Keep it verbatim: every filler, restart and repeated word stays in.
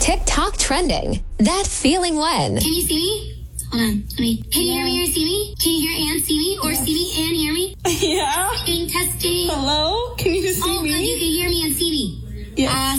TikTok trending. That feeling when. Can you see me? Hold on. Let me. Can you hear me or see me? Can you hear and see me? Or yes. see me and hear me? Yeah. Testing, testing. Hello? Can you see oh, me? Oh, good. You can hear me and see me. Yes. Uh,